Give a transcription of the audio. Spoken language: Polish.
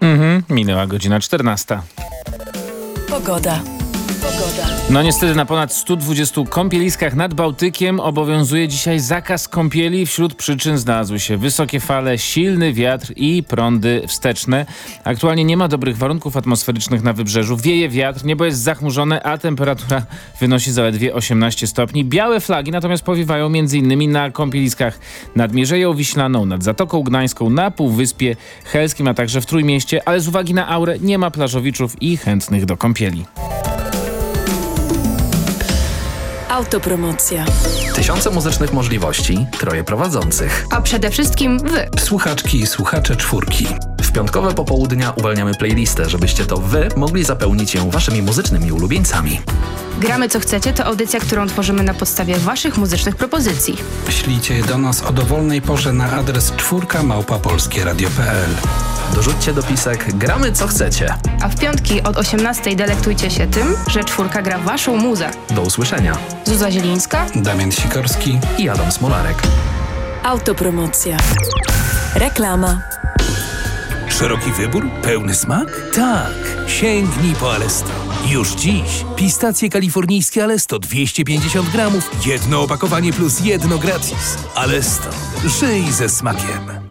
Minęła godzina 14. Pogoda. No niestety na ponad 120 kąpieliskach nad Bałtykiem obowiązuje dzisiaj zakaz kąpieli. Wśród przyczyn znalazły się wysokie fale, silny wiatr i prądy wsteczne. Aktualnie nie ma dobrych warunków atmosferycznych na wybrzeżu. Wieje wiatr, niebo jest zachmurzone, a temperatura wynosi zaledwie 18 stopni. Białe flagi natomiast powiewają m.in. na kąpieliskach nad Mierzeją Wiślaną, nad Zatoką Gdańską, na Półwyspie Helskim, a także w Trójmieście, ale z uwagi na aurę nie ma plażowiczów i chętnych do kąpieli. Autopromocja. Tysiące muzycznych możliwości, troje prowadzących. A przede wszystkim wy. Słuchaczki i słuchacze czwórki. W piątkowe popołudnia uwalniamy playlistę, żebyście to wy mogli zapełnić ją waszymi muzycznymi ulubieńcami. Gramy co chcecie to audycja, którą tworzymy na podstawie waszych muzycznych propozycji. Ślijcie je do nas o dowolnej porze na adres czwórka@polskieradio.pl. Dorzućcie dopisek Gramy co chcecie. A w piątki od 18 delektujcie się tym, że czwórka gra waszą muzę. Do usłyszenia. Zuza Zielińska, Damian Sikorski i Adam Smolarek. Autopromocja. Reklama. Szeroki wybór? Pełny smak? Tak! Sięgnij po Alesto. Już dziś. Pistacje kalifornijskie Alesto 250 gramów. Jedno opakowanie plus jedno gratis. Alesto. Żyj ze smakiem.